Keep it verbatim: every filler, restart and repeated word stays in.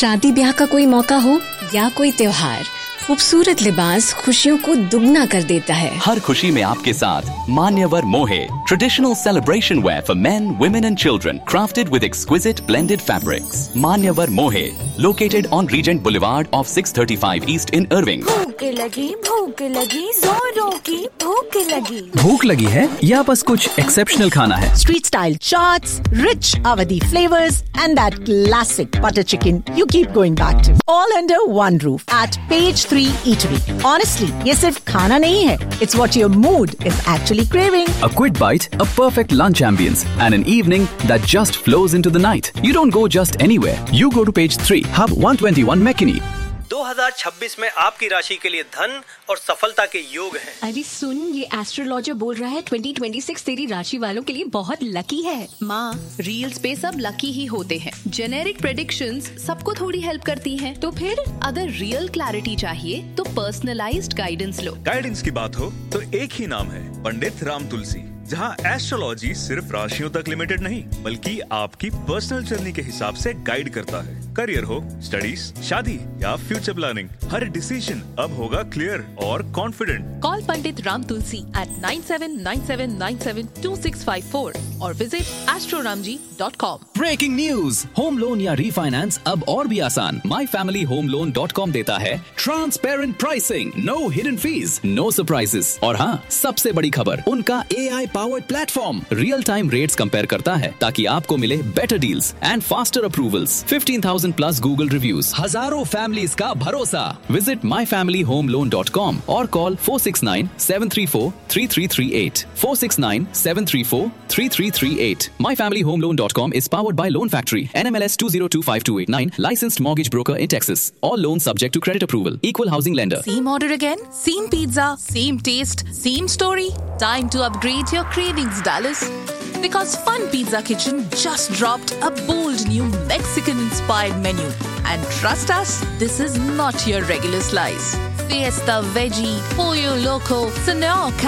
शादी ब्याह का कोई मौका हो या कोई त्योहार, खूबसूरत लिबास खुशियों को दुगना कर देता है। हर खुशी में आपके साथ मान्यवर मोहे, traditional celebration where for main, women and children, crafted with exquisite blended fabrics. मान्यवर मोहे, located on reagent boulevard of six thirty five east in Irving. भूख लगी, भूख लगी, जोरों की भूख लगी। भूख लगी है या बस कुछ एक्सेप्शनल खाना है? Street style chaats, rich Awadhi flavors, and that classic butter chicken you keep going back to. All under one roof at Page Three Eatery. Honestly, ये सिर्फ खाना नहीं है. It's what your mood is actually craving. A quick bite, a perfect lunch ambience, and an evening that just flows into the night. You don't go just anywhere. You go to Page Three, Hub one twenty-one Mechini. दो हज़ार छब्बीस में आपकी राशि के लिए धन और सफलता के योग हैं। अरे सुन, ये एस्ट्रोलॉजर बोल रहा है ट्वेंटी ट्वेंटी सिक्स तेरी राशि वालों के लिए बहुत लकी है। माँ, रील्स पे सब लकी ही होते हैं। जेनेरिक प्रेडिक्शंस सबको थोड़ी हेल्प करती हैं। तो फिर अगर रियल क्लैरिटी चाहिए तो पर्सनलाइज्ड गाइडेंस लो। गाइडेंस की बात हो तो एक ही नाम है, पंडित राम तुलसी, जहाँ एस्ट्रोलॉजी सिर्फ राशियों तक लिमिटेड नहीं बल्कि आपकी पर्सनल जर्नी के हिसाब से गाइड करता है। करियर हो, स्टडीज, शादी या फ्यूचर प्लानिंग, हर डिसीजन अब होगा क्लियर और confident. Call Pandit Ram Tulsi eight nine seven nine seven nine seven to six five four और visit astro Ram ji dot com. Breaking news, home loan या रीफाइनेंस अब और भी आसान। My family home loan dot com देता है transparent pricing, no hidden fees, no surprises. और हाँ, सबसे बड़ी खबर, उनका ए I powered platform real time rates compare करता है ताकि आपको मिले better deals and faster approvals. Fifteen thousand plus Google reviews, हजारों फैमिलीज का भरोसा। Visit my family home loan dot com और call four six nine seven three four three three three eight, four six nine seven three four three three three eight. my family home loan dot com is powered by Loan Factory, N M L S two zero two five two eight nine, licensed mortgage broker in Texas. All loans subject to credit approval. Equal housing lender. Same order again, same pizza, same taste, same story. Time to upgrade your cravings, Dallas. Because Fun Pizza Kitchen just dropped a bold new Mexican-inspired menu. And trust us, this is not your regular slice. Fiesta Veggie, Pollo Loco, Senor